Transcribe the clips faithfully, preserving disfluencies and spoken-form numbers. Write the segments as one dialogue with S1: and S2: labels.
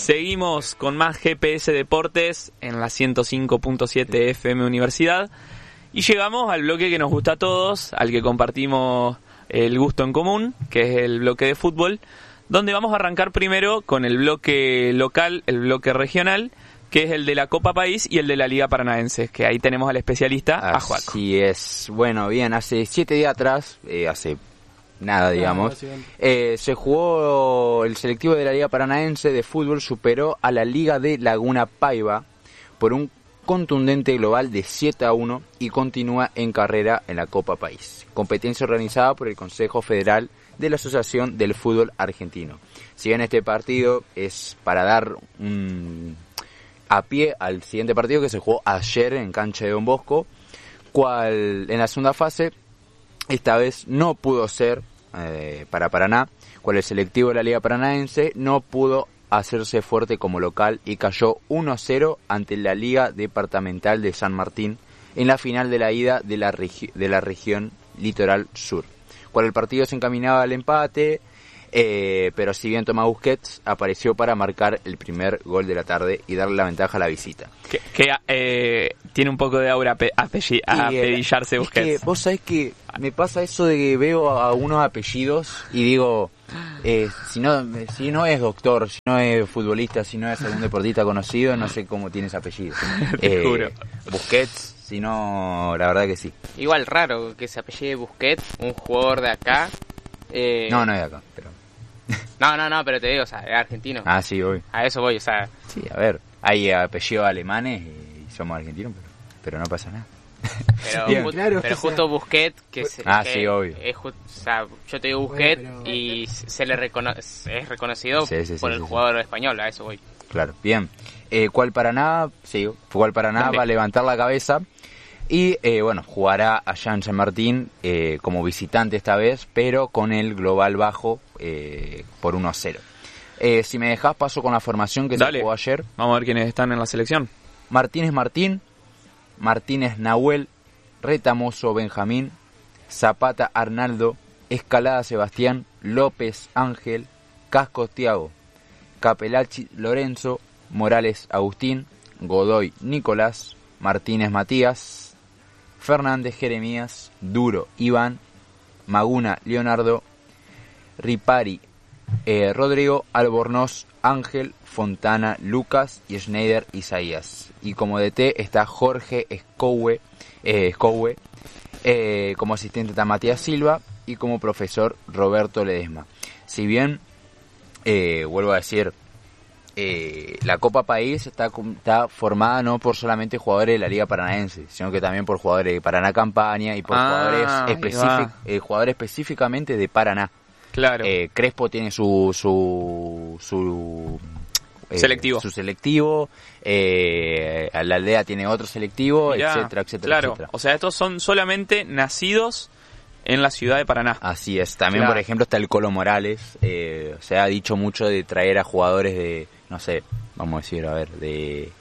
S1: Seguimos con más G P S Deportes en la ciento cinco punto siete F M Universidad y llegamos al bloque que nos gusta a todos, al que compartimos el gusto en común, que es el bloque de fútbol, donde vamos a arrancar primero con el bloque local, el bloque regional, que es el de la Copa País y el de la Liga Paranaense, que ahí tenemos al especialista, a Joaco.
S2: Así es. Bueno, bien, hace siete días atrás, eh, hace nada, digamos, eh, se jugó el selectivo de la Liga Paranaense de fútbol, superó a la Liga de Laguna Paiva por un contundente global de siete a uno y continúa en carrera en la Copa País, competencia organizada por el Consejo Federal de la Asociación del Fútbol Argentino. Si bien este partido es para dar un a pie al siguiente partido que se jugó ayer en cancha de Don Bosco, cual en la segunda fase esta vez no pudo ser eh, para Paraná, cual el selectivo de la Liga Paranaense no pudo hacerse fuerte como local y cayó uno a cero ante la Liga Departamental de San Martín en la final de la ida de la, regi- de la región Litoral Sur, cual el partido se encaminaba al empate, eh, pero si bien Tomás Busquets apareció para marcar el primer gol de la tarde y darle la ventaja a la visita.
S1: Que, que eh, tiene un poco de aura ape- apelli- apellillarse Busquets.
S2: Es que vos sabés que me pasa eso de que veo a unos apellidos y digo, eh, si no si no es doctor, si no es futbolista, si no es algún deportista conocido, no sé cómo tiene ese apellido.
S1: Te
S2: eh,
S1: juro.
S2: Busquets, si no, la verdad que sí.
S3: Igual raro que se apellide Busquets, un jugador de acá. Eh,
S2: No, no es de acá, pero...
S3: no, no, no, pero te digo, o sea, es argentino.
S2: Ah, sí, voy.
S3: A eso voy, o sea.
S2: Sí, a ver, hay apellidos alemanes y somos argentinos, pero, pero no pasa nada.
S3: Pero,
S2: Bien.
S3: ju-
S4: Claro,
S3: pero
S4: o sea,
S3: justo Busquets, que, se,
S2: Ah,
S3: que
S2: sí, obvio.
S3: es ju- o sea, yo te digo Busquets
S4: Bueno, pero-
S3: y se le recono- es reconocido
S2: Sí, sí, sí,
S3: por
S2: sí,
S3: el
S2: sí.
S3: jugador español, a eso voy.
S2: Claro, bien. Eh, ¿Cuál Paraná? Sí, ¿cuál Paraná
S1: Dale.
S2: va a levantar la cabeza? Y, eh, bueno, jugará allá en San Martín eh, como visitante esta vez, pero con el global bajo eh, por uno a cero. Eh, si me dejás, paso con la formación que
S1: Dale.
S2: se jugó ayer.
S1: Vamos a ver quiénes están en la selección.
S2: Martínez Martín, Martínez Nahuel, Retamoso Benjamín, Zapata Arnaldo, Escalada Sebastián, López Ángel, Cascos Tiago, Capelachi Lorenzo, Morales Agustín, Godoy Nicolás, Martínez Matías, Fernández Jeremías, Duro Iván, Maguna Leonardo, Ripari eh, Rodrigo, Albornoz Ángel, Fontana Lucas y Schneider Isaías. Y como D T está Jorge Escoue, eh, Escoue eh, como asistente está Matías Silva y como profesor Roberto Ledesma. Si bien, eh, vuelvo a decir, eh, la Copa País está, está formada no por solamente jugadores de la Liga Paranaense, sino que también por jugadores de Paraná Campaña y por
S1: Ah,
S2: jugadores,
S1: ahí
S2: específic,
S1: va.
S2: eh, jugadores específicamente de Paraná.
S1: Claro.
S2: Eh, Crespo tiene su su su eh,
S1: Selectivo.
S2: su selectivo, eh, la aldea tiene otro selectivo,
S1: Mirá,
S2: etcétera, etcétera,
S1: claro.
S2: etcétera.
S1: O sea, estos son solamente nacidos en la ciudad de Paraná.
S2: Así es. También,
S1: Claro.
S2: por ejemplo, está el Colo Morales. Eh, se ha dicho mucho de traer a jugadores de, no sé, vamos a decir, a ver, de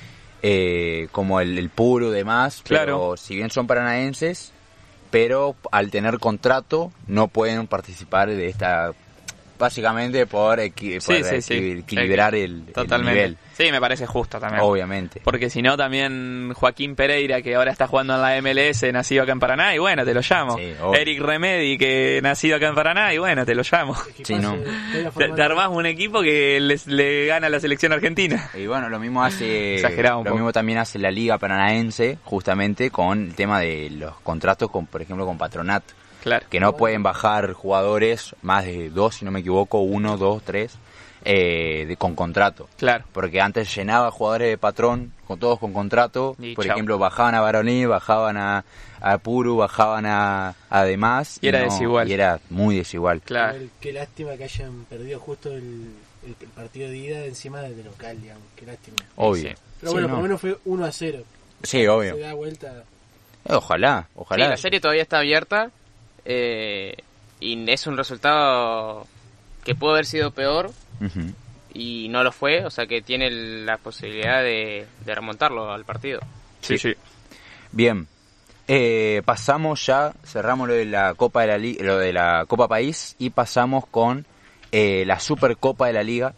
S2: eh, como el, el Puro y demás.
S1: Claro.
S2: Pero si bien son paranaenses, pero al tener contrato no pueden participar de esta, básicamente por, equi-
S1: Sí,
S2: por
S1: sí, sí.
S2: equi- equilibrar el, el
S1: Totalmente.
S2: nivel,
S1: Sí, me parece justo también.
S2: obviamente.
S1: Porque si no, también Joaquín Pereira, que ahora está jugando en la M L S, nacido acá en Paraná, y bueno, te lo llamo.
S2: Sí, obvio.
S1: Eric Remedi, que nacido acá en Paraná, y bueno, te lo llamo.
S2: Sí, no.
S1: Te, te armás un equipo que les, le gana a la selección argentina.
S2: Y bueno, lo mismo hace
S1: Exagerado un
S2: lo
S1: poco.
S2: mismo también hace la Liga Paranaense, justamente con el tema de los contratos con, por ejemplo, con Patronat,
S1: Claro.
S2: que no pueden bajar jugadores más de dos, si no me equivoco, uno, dos, tres, eh, de, con contrato.
S1: Claro.
S2: Porque antes llenaba jugadores de patrón, con todos con contrato.
S1: Y
S2: Por
S1: chau.
S2: ejemplo, bajaban a Baroní, bajaban a, a Puru, bajaban a, a demás.
S1: Y era
S2: no,
S1: desigual.
S2: Y era muy desigual.
S1: Claro.
S4: Qué lástima que hayan perdido justo el, el, el partido de ida encima del de local, digamos. Qué lástima.
S2: Obvio.
S1: Sí.
S4: Pero
S2: Sí,
S4: bueno,
S2: no.
S4: por lo menos fue uno a cero.
S2: Sí, obvio.
S4: Se da vuelta.
S2: Eh, Ojalá, ojalá.
S3: Sí, la serie todavía está abierta eh, y es un resultado que pudo haber sido peor
S2: Ujú.
S3: y no lo fue, o sea que tiene la posibilidad de, de remontarlo al partido.
S1: Sí, sí.
S2: Bien, eh, pasamos ya, cerramos lo de la Copa de la Li- lo de la Copa País y pasamos con eh, la Supercopa de la Liga,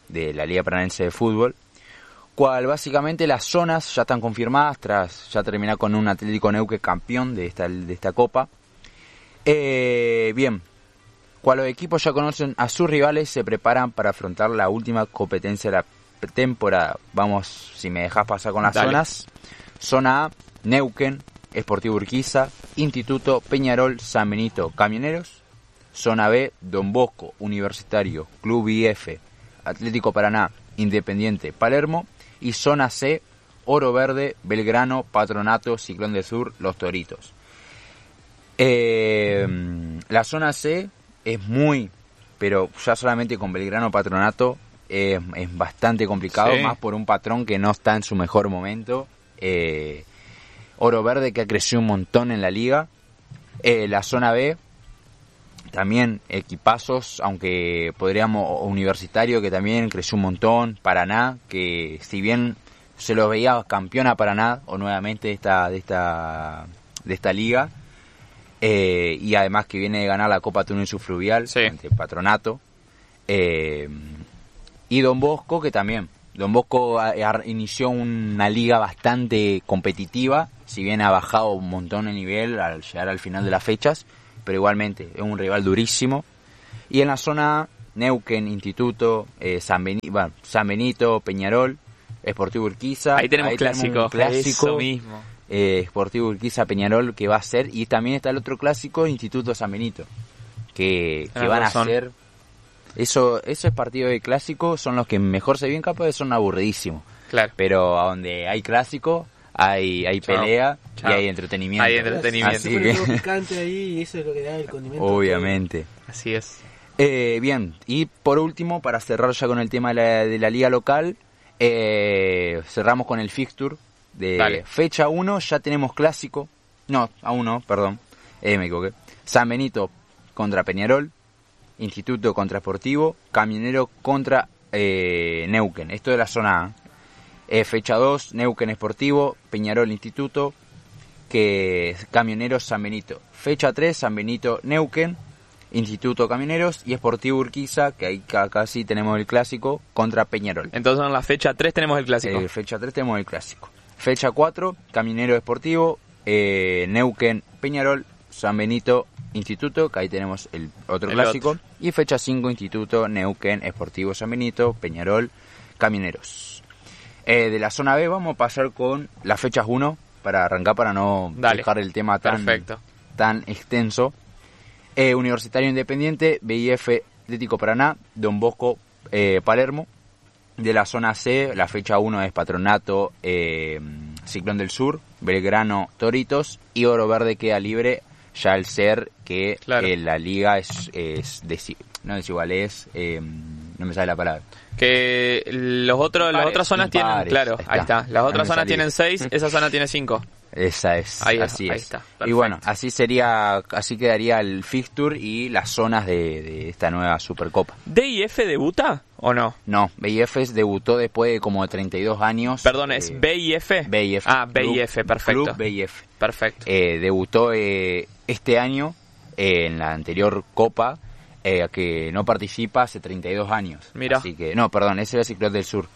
S2: de la Liga Paranaense de Fútbol, cual básicamente las zonas ya están confirmadas tras ya terminar con un Atlético Neuquén campeón de esta, de esta copa. Eh, bien, cual los equipos ya conocen a sus rivales, se preparan para afrontar la última competencia de la temporada. Vamos, si me dejas pasar con las
S1: Dale.
S2: zonas. Zona A, Neuquén, Sportivo Urquiza, Instituto, Peñarol, San Benito, Camioneros. Zona B, Don Bosco, Universitario, Club I F, Atlético Paraná, Independiente, Palermo. Y zona C, Oro Verde, Belgrano, Patronato, Ciclón del Sur, Los Toritos. Eh, la zona C es muy, pero ya solamente con Belgrano, Patronato eh, es bastante complicado,
S1: Sí.
S2: más por un patrón que no está en su mejor momento. Eh, Oro Verde, que ha crecido un montón en la liga. Eh, la zona B, también equipazos, aunque podríamos, Universitario, que también creció un montón, Paraná, que si bien se lo veía campeón a Paraná, o nuevamente de esta, de esta, de esta liga, eh, y además que viene de ganar la Copa Túnez Fluvial,
S1: Sí.
S2: ante Patronato, eh, y Don Bosco, que también, Don Bosco a, a, inició una liga bastante competitiva, si bien ha bajado un montón el nivel al llegar al final de las fechas, pero igualmente es un rival durísimo. Y en la zona A, Neuquén, Instituto, eh, San, Beni- bueno, San Benito, Peñarol, Sportivo Urquiza.
S1: Ahí tenemos
S2: un
S1: clásico,
S2: clásico
S1: eso mismo.
S2: eh, Sportivo Urquiza, Peñarol, que va a ser, y también está el otro clásico, Instituto San Benito, que, que
S1: Tienes
S2: van
S1: razón.
S2: a ser, eso, esos partidos de clásico son los que mejor se ven, capaz son aburridísimos,
S1: Claro.
S2: pero a donde hay clásico, hay, hay
S1: Chao.
S2: pelea
S1: Chao.
S2: y hay entretenimiento.
S1: Hay entretenimiento.
S2: Así
S4: Se pone
S2: que,
S4: todo picante ahí y eso es lo que da el condimento.
S2: obviamente.
S1: Así es.
S2: Eh, bien, y por último, para cerrar ya con el tema de la, de la liga local, eh, cerramos con el fixture de
S1: Dale.
S2: fecha uno, ya tenemos clásico, no, aún no, perdón, eh, me equivoqué, San Benito contra Peñarol, Instituto contra Sportivo, Camionero contra eh, Neuquén, esto de la zona A. Eh, fecha dos, Neuquén Sportivo, Peñarol Instituto, que Camioneros San Benito. Fecha tres, San Benito Neuquén, Instituto Camioneros y Sportivo Urquiza, que ahí ca- casi tenemos el clásico, contra Peñarol.
S1: Entonces en la fecha tres tenemos el clásico.
S2: Eh, fecha tres tenemos el clásico. Fecha cuatro, Camionero Deportivo, eh, Neuquén Peñarol, San Benito Instituto, que ahí tenemos el otro
S1: El
S2: clásico.
S1: otro.
S2: Y fecha cinco, Instituto, Neuquén, Sportivo San Benito, Peñarol, Camioneros. Eh, de la zona B vamos a pasar con las fechas uno, para arrancar, para no
S1: Dale.
S2: dejar el tema tan,
S1: Perfecto.
S2: tan extenso. Eh, Universitario Independiente, B I F Atlético Paraná, Don Bosco eh, Palermo. De la zona C, la fecha uno es Patronato, eh, Ciclón del Sur, Belgrano, Toritos, y Oro Verde queda libre, ya al ser que
S1: Claro.
S2: eh, la liga es, es desi- no desigual, es, eh, no me sale la palabra.
S1: Que los otros, las
S3: Impares.
S1: otras zonas tienen,
S2: Impares,
S1: claro,
S2: ahí
S1: ahí
S2: está.
S1: está. Las
S2: No
S1: otras
S2: me
S1: zonas
S2: salía.
S1: tienen seis, esa zona tiene cinco.
S2: Esa es,
S1: Ahí-
S2: así
S1: ahí
S2: es.
S1: está,
S2: Y
S1: perfecto.
S2: bueno, así sería, así quedaría el fixture y las zonas de, de esta nueva Supercopa.
S1: ¿D I F debuta o no?
S2: No, B I F debutó después de como treinta y dos años.
S1: Perdón,
S2: eh,
S1: ¿es B I F?
S2: B I F.
S1: Ah, B I
S2: Club-
S1: F, perfecto.
S2: Club B I F.
S1: Perfecto.
S2: Eh, debutó eh, este año eh, en la anterior Copa, eh, que no participa hace treinta y dos años.
S1: Mira.
S2: Así que, no, perdón, ese era Ciclón del Sur.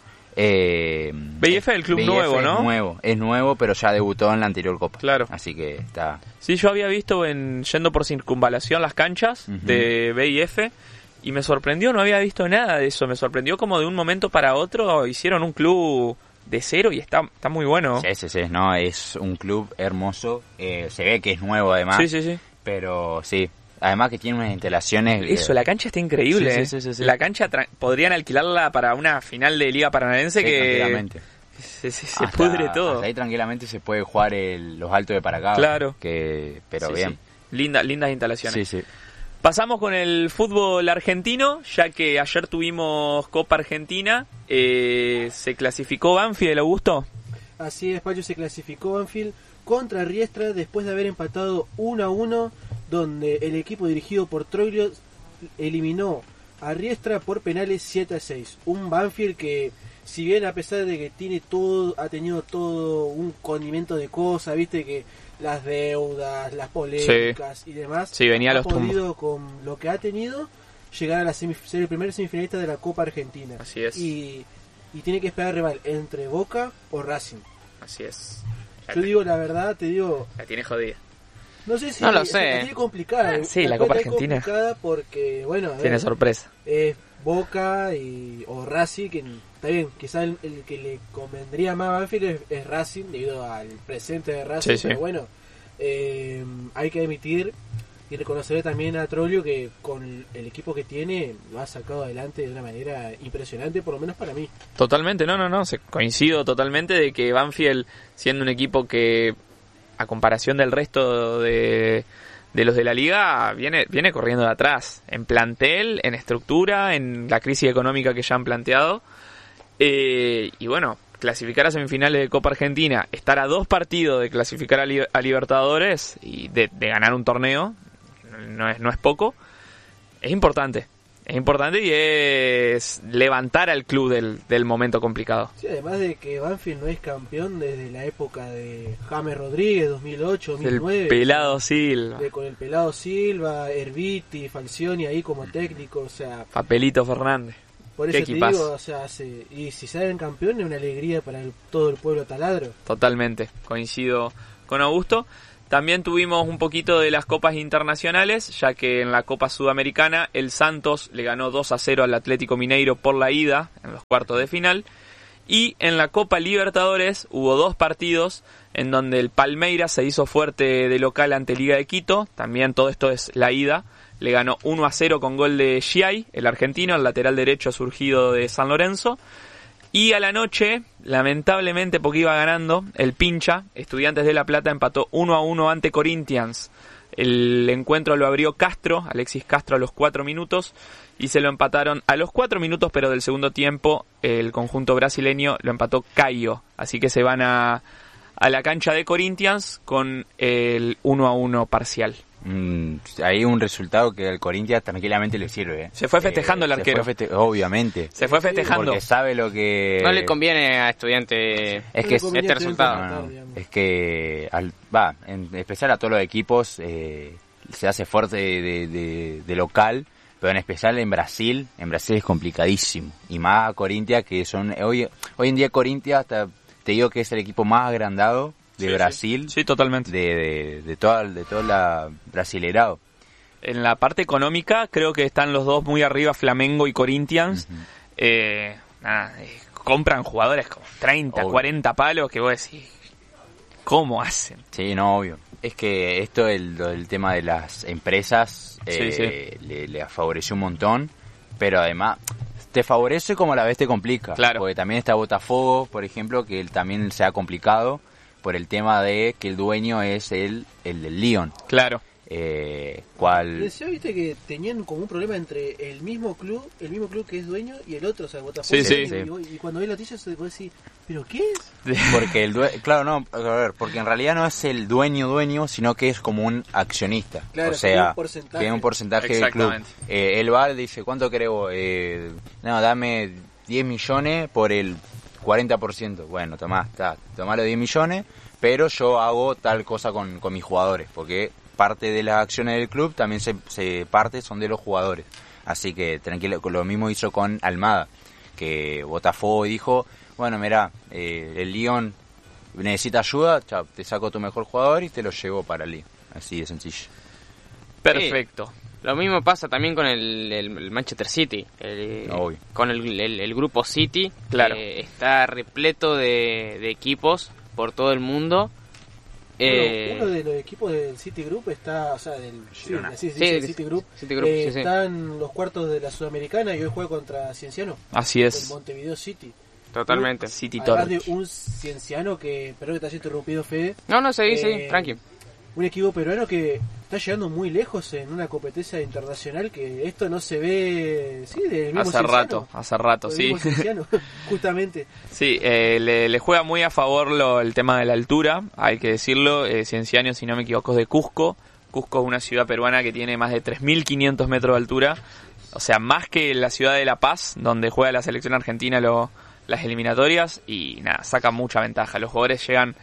S2: Eh,
S1: B I F es el club
S2: B I F
S1: nuevo, ¿no?
S2: Es nuevo, es nuevo, pero ya debutó en la anterior Copa.
S1: Claro.
S2: Así que está...
S1: Sí, yo había visto en yendo por circunvalación las canchas
S2: Ujú.
S1: de B I F y me sorprendió, no había visto nada de eso. Me sorprendió como de un momento para otro hicieron un club de cero y está, está muy bueno.
S2: Sí, sí, sí, no, es un club hermoso. Eh, se ve que es nuevo además.
S1: Sí, sí, sí.
S2: Pero sí, además que tiene unas instalaciones. eh,
S1: Eso, la cancha está increíble.
S2: Sí,
S1: ¿eh?
S2: sí, sí, sí, sí.
S1: La cancha tra- podrían alquilarla para una final de Liga Paranaense
S2: sí,
S1: que
S2: tranquilamente.
S1: se, se- se
S2: Hasta-
S1: pudre todo.
S2: hasta ahí tranquilamente se puede jugar el- los altos de Paracaba.
S1: Claro.
S2: Que, pero
S1: Sí,
S2: bien.
S1: sí. Linda, lindas instalaciones.
S2: Sí, sí.
S1: Pasamos con el fútbol argentino, ya que ayer tuvimos Copa Argentina. Eh, ¿Se clasificó Banfield, el Augusto?
S4: Así es, Pacho, se clasificó Banfield contra Riestra después de haber empatado uno a uno, donde el equipo dirigido por Troilo eliminó a Riestra por penales siete a seis. Un Banfield que, si bien a pesar de que tiene todo, ha tenido todo un condimento de cosas, viste que las deudas, las polémicas y demás,
S1: Sí, venía a
S4: ha
S1: los tumbos.
S4: podido con lo que ha tenido llegar a la semif- ser el primer semifinalista de la Copa Argentina.
S1: Así es.
S4: Y, y tiene que esperar rival entre Boca o Racing.
S1: Así es.
S4: Yo digo la verdad, te digo,
S1: La tiene jodida.
S4: no sé si
S3: No lo
S4: si
S3: sé.
S4: la tiene complicada.
S1: Ah, sí, la Copa
S4: está
S1: Argentina.
S4: complicada porque, bueno, a
S1: Tiene
S4: ver,
S1: sorpresa.
S4: es Boca y, o Racing, que está bien, quizás el, el que le convendría más a Banfield es, es Racing debido al presente de Racing,
S1: Sí, sí.
S4: pero bueno, eh, hay que admitir y reconocerle también a Trollio que con el equipo que tiene lo ha sacado adelante de una manera impresionante, por lo menos para mí.
S1: Totalmente, no, no, no, se- coincido totalmente de que Banfield, siendo un equipo que a comparación del resto de, de los de la liga, viene, viene corriendo de atrás, en plantel, en estructura, en la crisis económica que ya han planteado, eh, y bueno, clasificar a semifinales de Copa Argentina, estar a dos partidos de clasificar a, li- a Libertadores y de, de ganar un torneo, no es, no es poco, es importante. Es importante y es levantar al club del, del momento complicado.
S4: Sí, además de que Banfield no es campeón desde la época de James Rodríguez, dos mil ocho, dos mil nueve.
S1: El pelado Silva,
S4: De, con el pelado Silva, Erviti, Falcioni ahí como técnico, o sea,
S1: Papelito Fernández.
S4: por
S1: Qué
S4: eso te
S1: equipazo.
S4: digo, o sea, se- y si salen campeón es una alegría para el- todo el pueblo taladro.
S1: Totalmente, coincido con Augusto. También tuvimos un poquito de las copas internacionales, ya que en la Copa Sudamericana el Santos le ganó dos a cero al Atlético Mineiro por la ida en los cuartos de final. Y en la Copa Libertadores hubo dos partidos en donde el Palmeiras se hizo fuerte de local ante Liga de Quito. También todo esto es la ida. Le ganó uno a cero con gol de Giai, el argentino, el lateral derecho surgido de San Lorenzo. Y a la noche, lamentablemente porque iba ganando, el Pincha, Estudiantes de La Plata, empató uno a uno ante Corinthians. El encuentro lo abrió Castro, Alexis Castro a los cuatro minutos, y se lo empataron a los cuatro minutos, pero del segundo tiempo el conjunto brasileño lo empató Caio. Así que se van a, a la cancha de Corinthians con el uno a uno parcial.
S2: Mm, hay un resultado que al Corinthians tranquilamente le sirve. ¿eh?
S1: Se fue festejando el
S2: se
S1: arquero.
S2: fue feste- obviamente.
S1: Se fue festejando.
S2: Porque sabe lo que...
S3: No le conviene a Estudiante
S2: Es
S4: No
S2: que
S4: le
S2: es-
S4: convenía
S3: este
S4: tener
S3: resultado.
S2: No,
S4: que
S2: no,
S4: empatar, digamos.
S2: es que al, va, en especial a todos los equipos eh, se hace fuerte de, de- de- de local, pero en especial en Brasil, en Brasil es complicadísimo. Y más a Corinthians, que son hoy hoy en día Corinthians hasta te digo que es el equipo más agrandado de
S1: Sí,
S2: Brasil,
S1: Sí, totalmente.
S2: de de de toda de toda la brasilerado.
S1: En la parte económica creo que están los dos muy arriba, Flamengo y Corinthians.
S2: Ujú.
S1: eh, nada, eh, compran jugadores con treinta,
S2: Obvio.
S1: cuarenta palos que vos decís, ¿cómo hacen?
S2: Sí, no, obvio. Es que esto, el, el tema de las empresas,
S1: Sí,
S2: eh, Le, le favoreció un montón, pero además te favorece como a la vez te complica.
S1: Claro.
S2: Porque también está Botafogo, por ejemplo, que él también se ha complicado por el tema de que el dueño es el, el del Lyon.
S1: Claro.
S2: Eh, cual...
S4: Decía, viste que tenían como un problema entre el mismo club, el mismo club que es dueño y el otro, o sea, Botafogo.
S1: Sí, sí.
S4: y,
S2: Sí.
S4: y- y cuando ves noticias se puede decir, ¿pero qué es?
S2: Porque el due- claro, no, a ver, porque en realidad no es el dueño dueño, sino que es como un accionista.
S4: Claro,
S2: o
S4: que tiene
S2: sea,
S4: un porcentaje.
S2: tiene un porcentaje del club.
S1: Exactamente.
S2: Eh, él va, dice, ¿cuánto querés vos? Eh, no, dame diez millones por el cuarenta por ciento. Bueno, tomá, está, tomá los diez millones, pero yo hago tal cosa con, con mis jugadores, porque parte de las acciones del club también se, se parte son de los jugadores. Así que tranquilo, lo mismo hizo con Almada, que Botafogo dijo, bueno, mirá, eh, el Lyon necesita ayuda, chao, te saco tu mejor jugador y te lo llevo para el Lyon. Así de sencillo.
S1: Perfecto.
S3: Lo mismo pasa también con el, el- el Manchester City, el-
S2: Obvio.
S3: con el, el- el grupo City,
S1: Claro.
S3: que está repleto de, de equipos por todo el mundo. Eh,
S4: Bueno, uno de los equipos del City Group está, o sea, del sí,
S2: Girona.
S4: así se
S3: Sí,
S4: dice,
S3: sí,
S4: City Group,
S3: City Group,
S4: eh,
S3: sí, sí.
S4: está en los cuartos de la Sudamericana y hoy juega contra Cienciano,
S1: Así
S4: el
S1: es.
S4: Montevideo City.
S3: Totalmente.
S1: City
S4: Además
S1: Torque.
S4: de un Cienciano que, perdón que te haya interrumpido, Fede,
S3: No, no, seguí,
S4: Eh,
S3: seguí, tranqui.
S4: un equipo peruano que está llegando muy lejos en una competencia internacional que esto no se ve, sí, del mismo
S1: Hace
S4: Cienciano.
S1: rato, hace rato,
S4: Del
S1: sí.
S4: mismo Cienciano, justamente.
S1: Sí, eh, le, le juega muy a favor lo, el tema de la altura, hay que decirlo. eh, Cienciano, si no me equivoco, es de Cusco. Cusco es una ciudad peruana que tiene más de tres mil quinientos metros de altura, o sea, más que la ciudad de La Paz, donde juega la selección argentina lo, las eliminatorias, y nada, saca mucha ventaja. Los jugadores llegan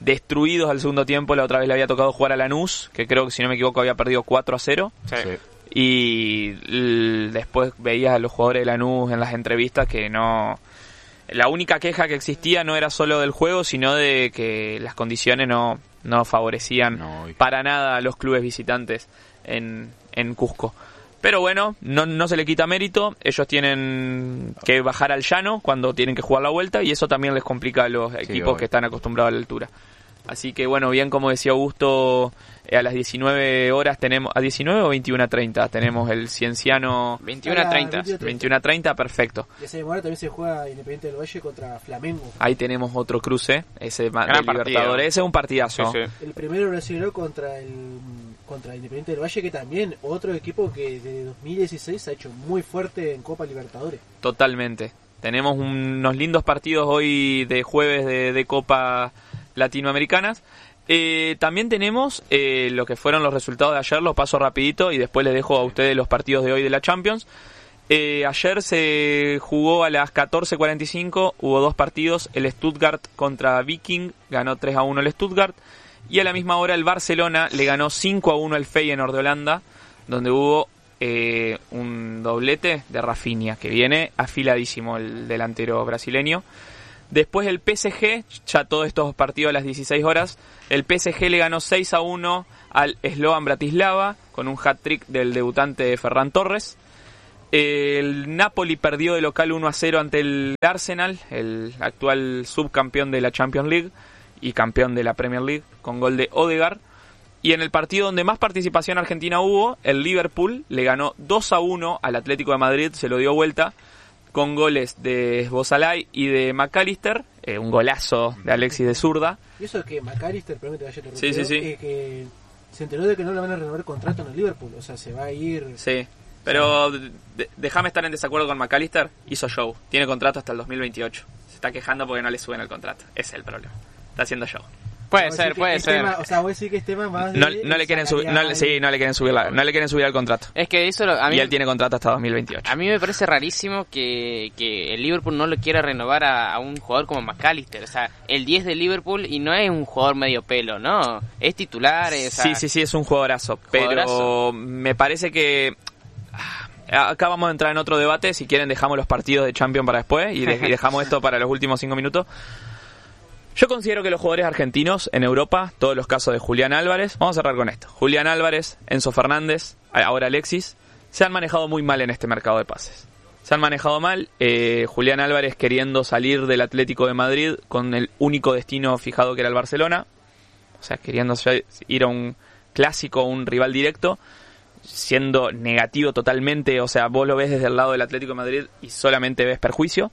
S1: destruidos al segundo tiempo. La otra vez le había tocado jugar a Lanús, que creo que si no me equivoco había perdido cuatro a cero.
S3: Sí.
S2: Sí.
S1: y l- después veías a los jugadores de Lanús en las entrevistas que no... La única queja que existía no era solo del juego, sino de que las condiciones no, no favorecían
S2: No, y-
S1: para nada a los clubes visitantes en, en Cusco. Pero bueno, no, no se le quita mérito. Ellos tienen que bajar al llano cuando tienen que jugar la vuelta y eso también les complica a los equipos
S2: obvio.
S1: que están acostumbrados a la altura. Así que bueno, bien como decía Augusto, eh, a las diecinueve horas tenemos, a diecinueve o veintiuno a treinta tenemos el Cienciano
S3: veintiuno a treinta.
S1: veintiuno a treinta, perfecto.
S4: Y esa demora también se juega Independiente del Valle contra Flamengo.
S1: Ahí tenemos otro cruce, ese ma-
S3: Gran
S1: de Libertadores,
S3: partido.
S1: ese es un partidazo.
S3: Sí, sí.
S4: El primero brasileño contra el contra Independiente del Valle, que también otro equipo que desde dos mil dieciséis se ha hecho muy fuerte en Copa Libertadores.
S1: Totalmente. Tenemos unos lindos partidos hoy de jueves de, de Copa Latinoamericanas. Eh, también tenemos eh, lo que fueron los resultados de ayer, los paso rapidito y después les dejo a ustedes los partidos de hoy de la Champions. Eh, ayer se jugó a las catorce cuarenta y cinco, hubo dos partidos, el Stuttgart contra Viking, ganó tres a uno el Stuttgart, y a la misma hora el Barcelona le ganó cinco a uno al Feyenoord de Holanda, donde hubo eh, un doblete de Rafinha, que viene afiladísimo el delantero brasileño. Después el P S G, ya todos estos partidos a las dieciséis horas, el P S G le ganó seis a uno al Slovan Bratislava, con un hat-trick del debutante Ferran Torres. El Napoli perdió de local uno a cero ante el Arsenal, el actual subcampeón de la Champions League y campeón de la Premier League, con gol de Odegaard. Y en el partido donde más participación argentina hubo, el Liverpool le ganó dos a uno al Atlético de Madrid, se lo dio vuelta, con goles de Szoboszlai y de McAllister, eh, un golazo de Alexis de zurda.
S4: Y eso es que McAllister, perdón que te vaya a
S1: Sí, sí, sí.
S4: eh, que se enteró de que no le van a renovar contrato en el Liverpool, o sea, se va a ir.
S1: Sí, pero de- déjame estar en desacuerdo con McAllister, hizo show, tiene contrato hasta el dos mil veintiocho. Se está quejando porque no le suben el contrato, ese es el problema. Está haciendo show.
S3: Puede
S4: Vos
S3: ser,
S4: decís que
S3: puede
S4: es
S3: ser.
S4: tema- o sea, voy a decir que es tema más de
S1: No, no le quieren subir, no, le- sí, no le quieren subir la- no le quieren subir el contrato.
S3: Es que eso lo- a mí,
S1: Y él tiene contrato hasta dos mil veintiocho.
S3: a mí me parece rarísimo que, que el Liverpool no lo quiera renovar a, a un jugador como McAllister. O sea, el diez de Liverpool y no es un jugador medio pelo, ¿no? Es titular. Es, o sea,
S1: Sí, sí, sí, es un jugadorazo, pero
S3: Jugadorazo.
S1: me parece que ah, acá vamos a entrar en otro debate. Si quieren dejamos los partidos de Champions para después y, de- y dejamos esto para los últimos cinco minutos. Yo considero que los jugadores argentinos en Europa, todos los casos de Julián Álvarez, vamos a cerrar con esto. Julián Álvarez, Enzo Fernández, ahora Alexis, se han manejado muy mal en este mercado de pases. Se han manejado mal. eh, Julián Álvarez queriendo salir del Atlético de Madrid con el único destino fijado que era el Barcelona. O sea, queriendo ir a un clásico, un rival directo, siendo negativo totalmente. O sea, vos lo ves desde el lado del Atlético de Madrid y solamente ves perjuicio.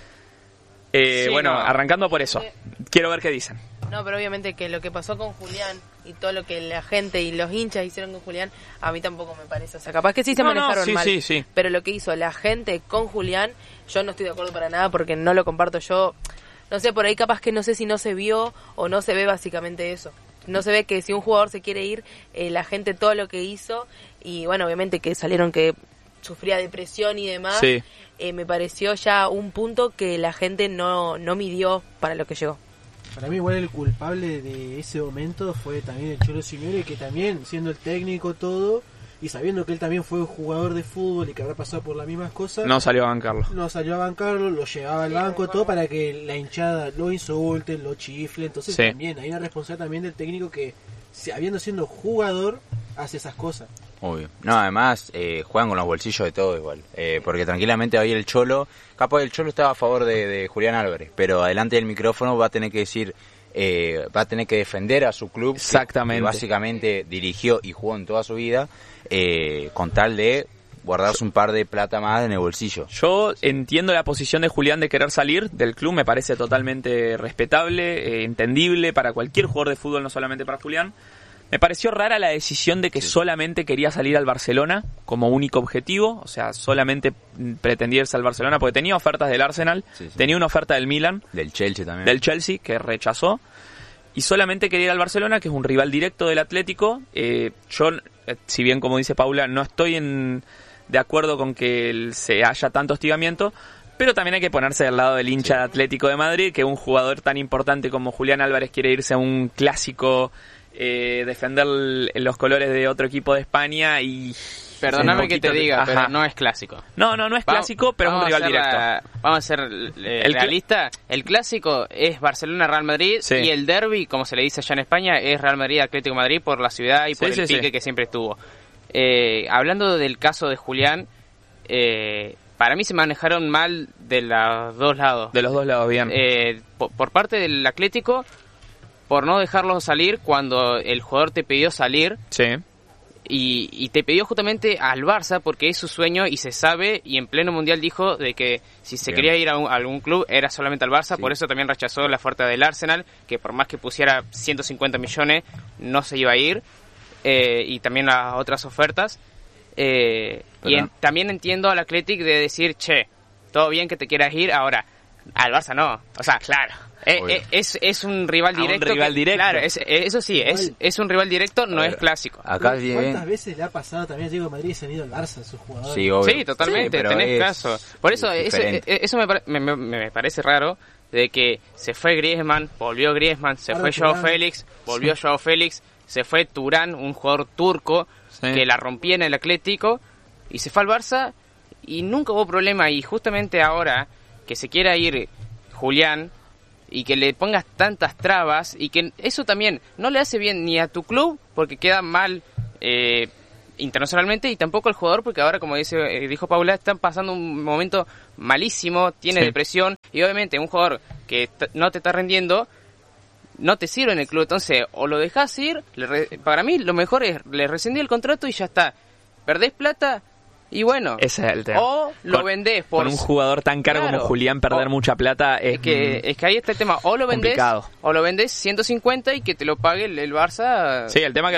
S1: Eh,
S3: Sí,
S1: bueno,
S3: no.
S1: arrancando por eso. Quiero ver qué dicen.
S5: No, pero obviamente que lo que pasó con Julián y todo lo que la gente y los hinchas hicieron con Julián, a mí tampoco me parece. O sea, capaz que sí se
S1: No, no,
S5: manejaron
S1: sí,
S5: mal.
S1: sí, sí.
S5: Pero lo que hizo la gente con Julián, yo no estoy de acuerdo para nada porque no lo comparto yo. No sé, por ahí capaz que no sé si no se vio o no se ve básicamente eso. No se ve que si un jugador se quiere ir, eh, la gente todo lo que hizo, y bueno, obviamente que salieron que sufría depresión y demás,
S1: Sí.
S5: eh, me pareció ya un punto que la gente no, no midió para lo que llegó.
S4: Para mí igual el culpable de ese momento fue también el Cholo Simeone, que también siendo el técnico todo y sabiendo que él también fue un jugador de fútbol y que habrá pasado por las mismas cosas,
S1: No salió a bancarlo.
S4: no salió a bancarlo, lo llevaba al banco todo para que la hinchada lo insulte, lo chifle. Entonces
S1: Sí.
S4: también hay una responsabilidad también del técnico que, si- habiendo siendo jugador, hace esas cosas.
S2: Obvio. No, además eh, juegan con los bolsillos de todo igual. Eh, porque tranquilamente hoy el Cholo, capaz el Cholo estaba a favor de, de Julián Álvarez, pero adelante del micrófono va a tener que decir, eh, va a tener que defender a su club. que-
S1: Exactamente.
S2: Que básicamente dirigió y jugó en toda su vida, eh, con tal de guardarse un par de plata más en el bolsillo.
S1: Yo entiendo la posición de Julián de querer salir del club, me parece totalmente respetable, eh, entendible para cualquier jugador de fútbol, no solamente para Julián. Me pareció rara la decisión de que
S2: Sí.
S1: solamente quería salir al Barcelona como único objetivo, o sea, solamente mm, pretendía irse al Barcelona porque tenía ofertas del Arsenal,
S2: Sí, sí.
S1: tenía una oferta del Milan,
S2: Del Chelsea también.
S1: del Chelsea, que rechazó, y solamente quería ir al Barcelona, que es un rival directo del Atlético. Eh, yo, eh, si bien como dice Paula, no estoy en, de acuerdo con que el- se haya tanto hostigamiento, pero también hay que ponerse del lado del hincha de Atlético de Madrid, que un jugador tan importante como Julián Álvarez quiere irse a un clásico, eh, defender l- los colores de otro equipo de España, y
S3: Perdóname
S1: un
S3: que te
S1: poquito de-
S3: diga, pero
S1: Ajá.
S3: no es clásico.
S1: No, no, no es
S3: Vamos-
S1: clásico, pero es un
S3: vamos a
S1: rival
S3: ser
S1: directo.
S3: la- vamos a ser eh,
S1: El cl-
S3: realista. El clásico es Barcelona-Real Madrid
S1: Sí.
S3: y el derby, como se le dice allá en España, es Real Madrid-Atlético de Madrid por la ciudad y por
S1: Sí,
S3: el
S1: sí,
S3: pique
S1: sí.
S3: que siempre estuvo. Eh, hablando del caso de Julián, eh, para mí se manejaron mal de los dos lados.
S1: De los dos lados, bien.
S3: Eh, por, por parte del Atlético, por no dejarlo salir cuando el jugador te pidió salir.
S1: Sí.
S3: Y, y te pidió justamente al Barça porque es su sueño y se sabe, y en pleno mundial dijo de que si se
S2: Bien.
S3: quería ir a, un- a algún club era solamente al Barça.
S2: Sí.
S3: Por eso también rechazó la oferta del Arsenal, que por más que pusiera ciento cincuenta millones no se iba a ir, eh, y también las otras ofertas. Eh, y
S2: Pero-
S3: en- también entiendo al Athletic de decir, che, todo bien que te quieras ir, ahora al Barça no, o sea, claro. Eh,
S2: Obvio.
S3: eh, es, es un rival
S1: A un
S3: directo.
S1: rival
S3: que-
S1: directo.
S3: Claro, es- eso sí, es, es un rival directo, no
S2: A ver,
S3: es clásico.
S2: Acá
S4: ¿Cuántas
S2: viene...
S4: veces le ha pasado también a Diego Madrid y se han ido al Barça sus jugadores?
S2: Sí, obvio.
S3: Sí, totalmente,
S2: Sí, pero
S3: tenés
S2: es-
S3: caso. Por eso,
S2: es
S3: eso,
S2: diferente.
S3: eh, eso me, pare- me, me- me parece raro, de que se fue Griezmann, volvió Griezmann, se
S4: Ahora
S3: fue Joao
S4: Turán.
S3: Félix, volvió Joao Félix, se fue Turán, un jugador turco
S1: Sí.
S3: que la rompía en el Atlético, y se fue al Barça y nunca hubo problema. Y justamente ahora que se quiera ir Julián y que le pongas tantas trabas, y que eso también no le hace bien ni a tu club porque queda mal eh, internacionalmente, y tampoco al jugador porque ahora, como dice eh, dijo Paula, están pasando un momento malísimo, tiene
S1: Sí.
S3: depresión, y obviamente un jugador que t- no te está rendiendo no te sirve en el club. Entonces o lo dejas ir, le re- para mí lo mejor es le rescindí el contrato y ya está. Perdés plata y bueno,
S1: Ese es el tema.
S3: o lo
S1: Con-
S3: vendés por
S1: Con un jugador tan caro
S3: Claro.
S1: como Julián, perder
S3: O-
S1: mucha plata es,
S3: es que,
S1: mm,
S3: es que ahí está el tema, o lo vendés
S1: complicado.
S3: o lo vendés ciento cincuenta y que te lo pague el, el Barça.
S1: Sí, el tema que